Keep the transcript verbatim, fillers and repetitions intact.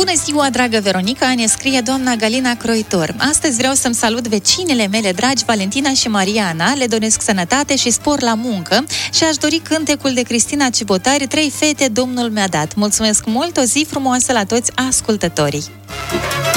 Bună ziua, dragă Veronica, ne scrie doamna Galina Croitor. Astăzi vreau să-mi salut vecinele mele dragi, Valentina și Mariana, le doresc sănătate și spor la muncă și aș dori cântecul de Cristina Cibotari, Trei fete Domnul mi-a dat. Mulțumesc mult, o zi frumoasă la toți ascultătorii!